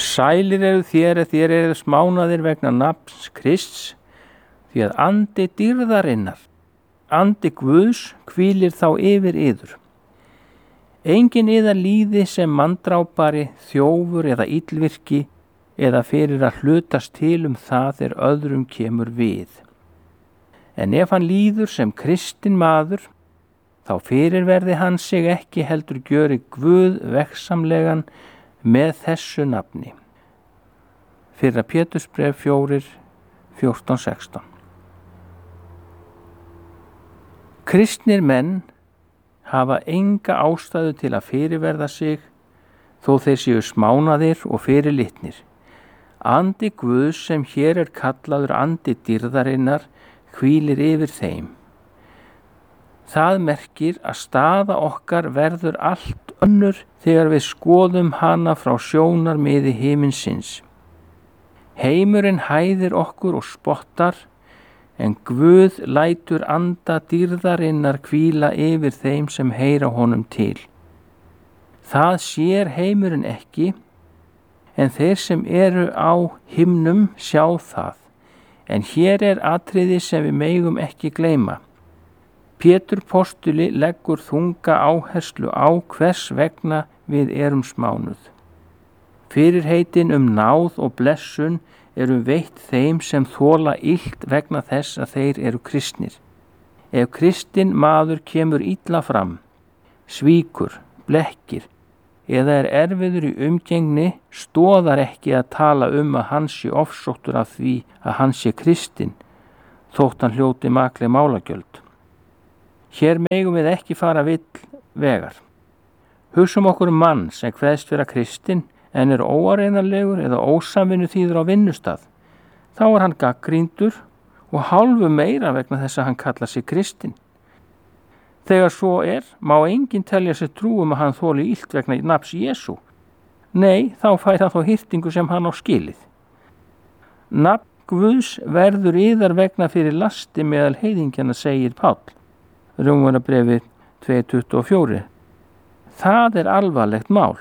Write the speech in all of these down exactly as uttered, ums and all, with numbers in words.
Sælir eru þér eða þér eru smánaðir vegna nafns Krists, því að andi dýrðarinnar, andi Guðs, hvílir þá yfir yður. Engin yðar líði sem manndrápari, þjófur eða illvirki eða fyrir að hlutast til um það er öðrum kemur við. En ef hann líður sem kristinn maður, þá fyrirverði hann sig ekki heldur gjöri Guð veggsamlegan með þessu nafni. Fyrra Pétursbréf fjórir, fjórtán sextán. Kristnir menn hafa enga ástæðu til að fyrirverða sig, þó þeir séu smánaðir og fyrirlitnir. Andi Guðs sem hér er kallaður andi dýrðarinnar hvílir yfir þeim. Það merkir að staða okkar verður allt önnur þegar við skoðum hana frá sjónarmiði himinsins. Heimurinn hæðir okkur og spottar, en Guð lætur anda dýrðarinnar hvíla yfir þeim sem heyra honum til. Það sér heimurinn ekki, en þeir sem eru á himnum sjá það. En hér er atriði sem við megum ekki gleyma. Pétur postuli leggur þunga áherslu á hvers vegna við erum smánuð. Fyrirheitin um náð og blessun eru veitt þeim sem þola illt vegna þess að þeir eru kristnir. Ef kristinn maður kemur illa fram, svíkur, blekkir eða er erfiður í umgengni, stoðar ekki að tala um að hann sé ofsóttur af því að hann sé kristinn, þótt hann hljóti makleg málagjöld. Hér megum við ekki fara vill vegar. Hugsum okkur um mann sem kveðst vera kristinn en er óareynanlegur eða ósamvinnu þýður á vinnustað. Þá er hann gaggríndur og hálfu meira vegna þess að hann kallar sig kristinn. Þegar svo er, má enginn telja sér trú um að hann þoli illt vegna nafns Jesú. Nei, þá fær hann þó hirtingu sem hann á skilið. Nafn Guðs verður yðar vegna fyrir lasti meðal heiðingjana, segir Páll. Rómarbréfið tvö tuttugu og fjögur. Það er alvarlegt mál.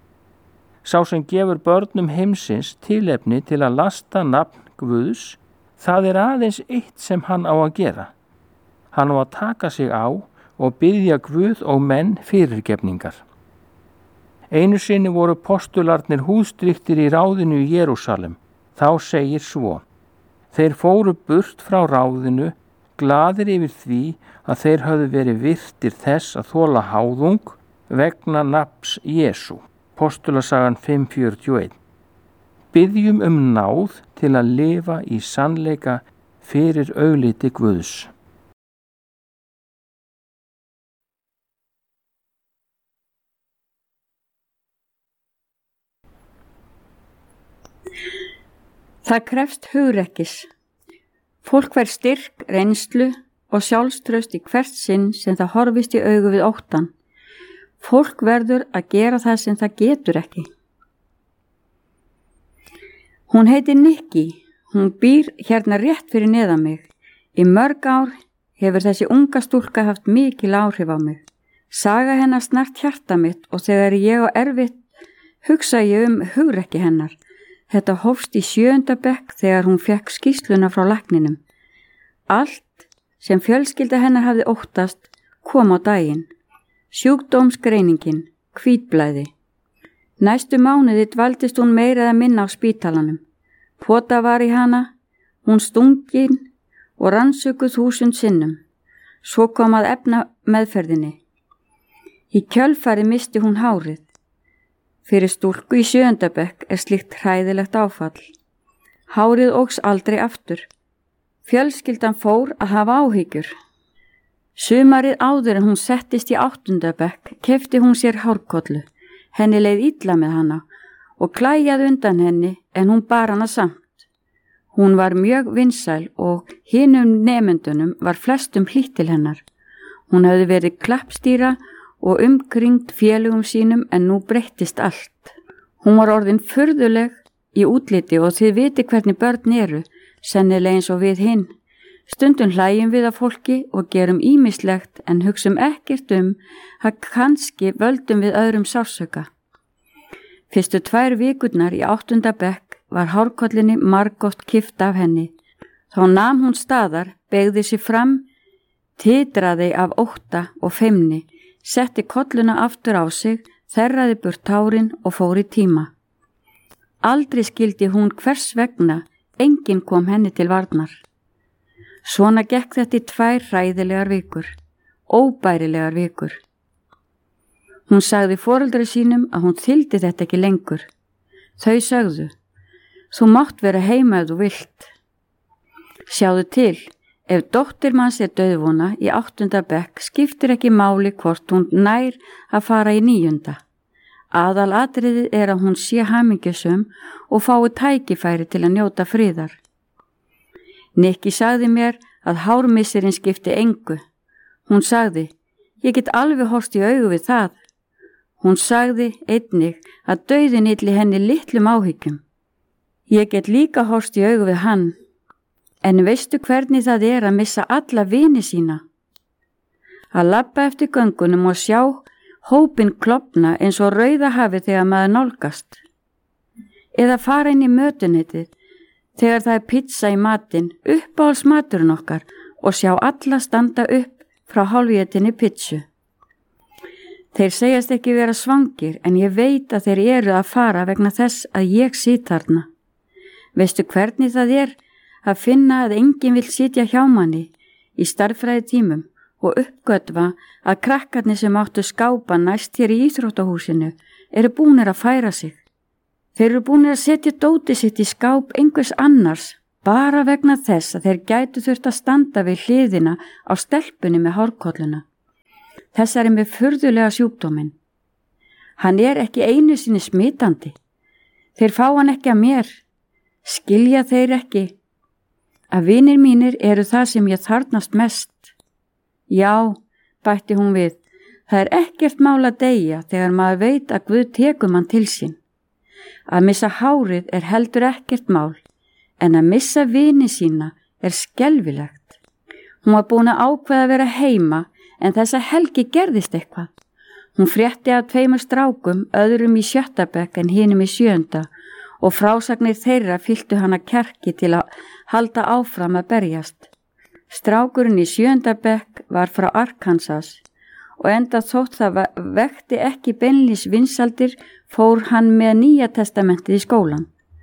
Sá sem gefur börnum heimsins tilefni til að lasta nafn Guðs, það er aðeins eitt sem hann á að gera. Hann á að taka sig á og biðja Guð og menn fyrirgefningar. Einu sinni voru postularnir húðstryktir í ráðinu í Jerúsalem. Þá segir svo: Þeir fóru burt frá ráðinu, glaðir yfir því að þeir höfðu verið virtir þess að þola háðung vegna nafns Jesú. Postulasagan fimm fjörutíu og eitt. Biðjum um náð til að lifa í sannleika fyrir augliti Guðs. Það krefst hugrekkis. Fólk fær styrk, reynslu og sjálfstraust í hvert sinn sem það horfist í augu við óttan. Fólk verður að gera það sem það getur ekki. Hún heitir Nikki. Hún býr hérna rétt fyrir neðan mig. Í mörg ár hefur þessi unga stúlka haft mikil áhrif á mig. Saga hennar snart hjarta mitt og þegar ég á erfitt hugsa ég um hugrekki hennar. Þetta hófst í sjöunda bekk þegar hún fekk skýrsluna frá lækninum. Allt sem fjölskylda hennar hafði óttast kom á daginn. Sjúkdómsgreiningin, hvítblæði. Næstu mánuði dvaldist hún meira eða minna á spítalanum. Pota var í hana, hún stungin og rannsökuð þúsund sinnum. Svo kom að efna meðferðinni. Í kjölfari misti hún hárið. Fyrir stúlku í sjöunda bekk er slíkt hræðilegt áfall. Hárið óx aldrei aftur. Fjölskyldan fór að hafa áhyggjur. Sumarið áður en hún settist í áttunda bekk keypti hún sér hárkollu. Henni leið illa með hana og klæjaði undan henni en hún bar hana samt. Hún var mjög vinsæl og hinum nemendunum var flestum hlýtt til hennar. Hún hafði verið klappstýra og umkringd félögum sínum en nú breyttist allt. Hún var orðin furðuleg í útliti og þið viti hvernig börn eru, sennilega eins og við hinn. Stundum hlæjum við af fólki og gerum ýmislegt en hugsum ekkert um að kannski völdum við öðrum sársauka. Fyrstu tvær vikurnar í áttunda bekk var hárkollinni margótt kift af henni. Þá nam hún staðar, beygði sig fram, titraði af ótta og feimni, setti kolluna aftur á sig, þerraði burt tárin og fór í tíma. Aldrei skildi hún hvers vegna, enginn kom henni til varnar. Svona gekk þetta í tvær hræðilegar vikur, óbærilegar vikur. Hún sagði foreldri sínum að hún þyldi þetta ekki lengur. Þau sögðu, þú mátt vera heima ef þú vilt. Sjáðu til, ef dóttir manns er dauðvona í áttunda bekk skiptir ekki máli hvort hún nær að fara í níunda. Aðalatriðið er að hún sé hamingjusum og fái tækifæri til að njóta friðar. Nikki sagði mér að hármissirinn skipti engu. Hún sagði, ég get alveg horfst í augu við það. Hún sagði einnig að dauðinn ylli henni litlum áhyggjum. Ég get líka horfst í augu við hann. En veistu hvernig það er að missa alla vini sína? Að labba eftir göngunum og sjá hópinn klofna eins og rauða hafi þegar maður nálgast. Eða fara inn í mötuneytið þegar það er pizza í matinn, uppáhalds maturinn okkar og sjá alla standa upp frá hálfétinni pizzu. Þeir segjast ekki vera svangir en ég veit að þeir eru að fara vegna þess að ég sit þarna. Veistu hvernig það er að finna að enginn vill sitja hjá manni í starffræði tímum og uppgötva að krakkarnir sem áttu skápa næst hér í íþróttahúsinu eru búnir að færa sig. Þeir eru búnir að setja dóti sitt í skáp einhvers annars bara vegna þess að þeir gætu þurft að standa við hliðina á stelpunni með hárkolluna. Þessari með furðulega sjúkdóminn. Hann er ekki einu sinni smitandi. Þeir fá hann ekki að mér. Skilja þeir ekki að vinir mínir eru það sem ég þarnast mest. Já, bætti hún við, það er ekkert mál að deyja þegar maður veit að Guð tekur mann til sín. Að missa hárið er heldur ekkert mál, en að missa vini sína er skelfilegt. Hún var búin að ákveða að vera heima, en þessa helgi gerðist eitthvað. Hún frétti af tveimur strákum, öðrum í sjötta bekk en hinum í sjöunda, og frásagnir þeirra fylltu hana kjarki til að halda áfram að berjast. Strákurinn í sjöunda bekk var frá Arkansas og enda þótt það vekti ekki beinlínis vinsaldir fór hann með Nýja testamentið í skólan.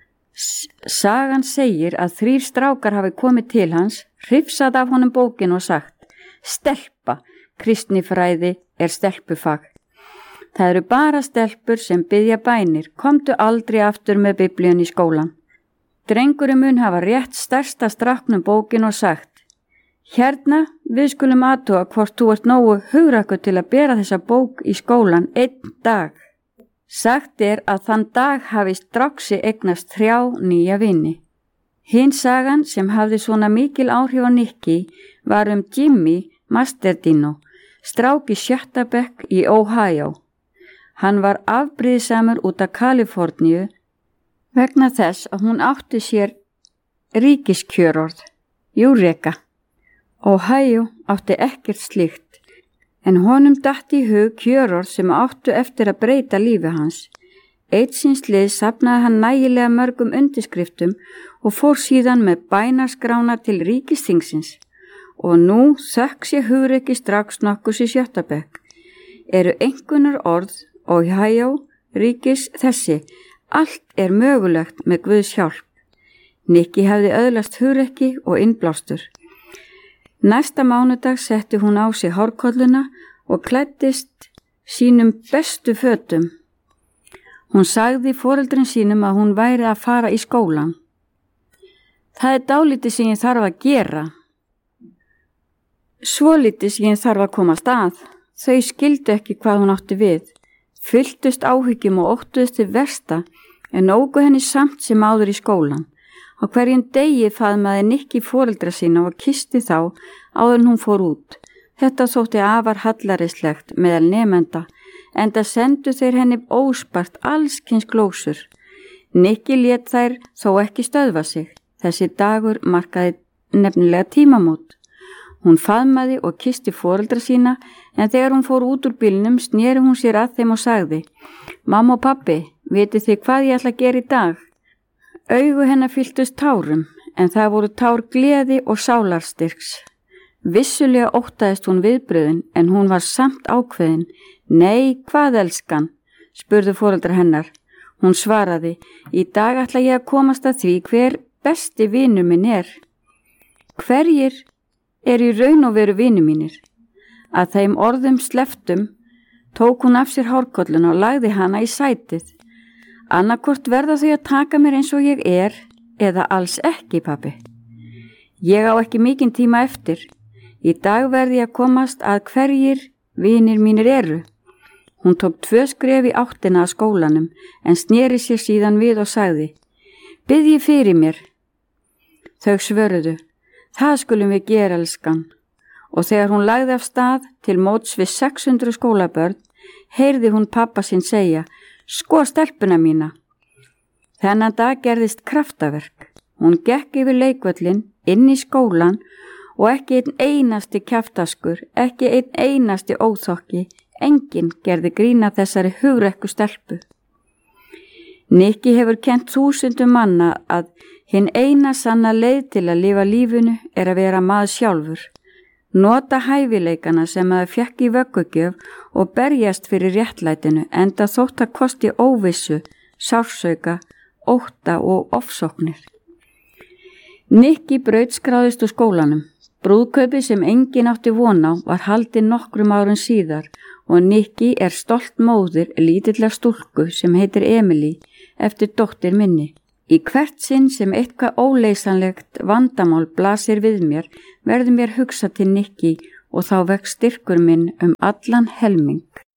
Sagan segir að þrír strákar hafi komið til hans, hrifsað af honum bókin og sagt, stelpa, kristnifræði er stelpufag. Það eru bara stelpur sem biðja bænir, komdu aldrei aftur með biblíun í skólan. Drengurinn mun hafa rétt stærsta stráknum bókin og sagt, hérna, við skulum athuga hvort þú ert nógu hugrakkur til að bera þessa bók í skólan einn dag. Sagt er að þann dag hafi stráksi eignast þrjá nýja vini. Hinn sagan sem hafði svona mikil áhrif á Nikki var um Jimmy Masterdino, strák í sjötta bekk í Ohio. Hann var afbrýðisamur út af Kaliforníu vegna þess að hún átti sér ríkiskjörorð, Eureka. Ohio átti ekkert slíkt, en honum datt í hug kjörorð sem áttu eftir að breyta lífi hans. Eitt síns lið safnaði hann nægilega mörgum undirskriftum og fór síðan með bænaskránar til ríkisþingsins. Og nú þökk sé hugrekki strax nokkus í sjötta bekk. Eru einhverjar orð Ohio ríkis þessi, allt er mögulegt með Guðs hjálp. Nikki hafði öðlast hugrekki og innblástur. Næsta mánudag setti hún á sig hárkolluna og klæddist sínum bestu fötum. Hún sagði foreldrin sínum að hún væri að fara í skólan. Það er dálítið sem ég þarf að gera. Svolítið sem ég þarf að komast að. Þau skildu ekki hvað hún átti við. Fylltust áhyggjum og óttuðust til versta en nógu henni samt sem áður í skólan. Á hverjum degi faðmaði Nikki foreldra sína og kisti þá áður en hún fór út. Þetta þótti afar hallærislegt meðal nemenda, enda sendu þeir henni óspart allskyns glósur. Nikki lét þær þó ekki stöðva sig. Þessi dagur markaði nefnilega tímamót. Hún faðmaði og kisti foreldra sína, en þegar hún fór út úr bílnum sneri hún sér að þeim og sagði, mamma og pappi, vitið þið hvað ég ætla að gera í dag? Augu hennar fylltust tárum, en það voru tár gleði og sálarstyrks. Vissulega óttaðist hún viðbröðin, en hún var samt ákveðin. Nei, hvað elskan? Spurðu foreldrar hennar. Hún svaraði, í dag ætla ég að komast að því hver besti vinur minn er. Hverjir er í raun og veru vinur mínir? Að þeim orðum sleftum tók hún af sér hárkolluna og lagði hana í sætið. Annarkvort verða þau að taka mér eins og ég er eða alls ekki, pabbi. Ég á ekki mikinn tíma eftir. Í dag verði ég að komast að hverjir vinir mínir eru. Hún tók tvö skref í áttina að skólanum en sneri sér síðan við og sagði, biðji fyrir mér. Þau svöruðu, það skulum við gera, elskan. Og þegar hún lagði af stað til móts við sex hundruð skólabörn, heyrði hún pappa sinn segja, sko stelpuna mína. Þennan dag gerðist kraftaverk. Hún gekk yfir leikvöllin, inn í skólan og ekki einn einasti kjaftaskur, ekki einn einasti óþokki, enginn gerði grína þessari hugrekku stelpu. Nikki hefur kennt þúsundum manna að hinn eina sanna leið til að lifa lífinu er að vera maður sjálfur. Nota hæfileikana sem maður fekk í vöggugjöf og berjast fyrir réttlætinu enda þótt að kosti óvissu, sársauka, ótta og ofsóknir. Nikki brautskráðist úr skólanum. Brúðkaupi sem enginn átti von á var haldið nokkrum árum síðar og Nikki er stolt móðir lítillar stúlku sem heitir Emily eftir dóttir minni. Í hvert sinn sem eitthvað óleysanlegt vandamál blasir við mér verður mér hugsa til Nikki og þá vex styrkur minn um allan helming.